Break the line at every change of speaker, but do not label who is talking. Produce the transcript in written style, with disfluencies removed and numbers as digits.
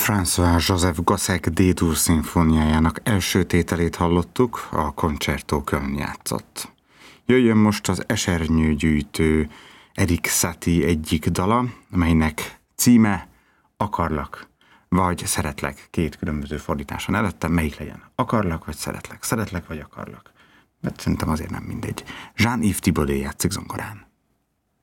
François-Joseph Gossec D-dur szimfóniájának első tételét hallottuk, a Concerto Köln játszott. Jöjjön most az esernyőgyűjtő Erik Satie egyik dala, amelynek címe Akarlak vagy Szeretlek. Két különböző fordításon előtte, melyik legyen? Akarlak vagy szeretlek? Szeretlek vagy akarlak? Mert szerintem azért nem mindegy. Jean-Yves Thibaudet játszik zongorán.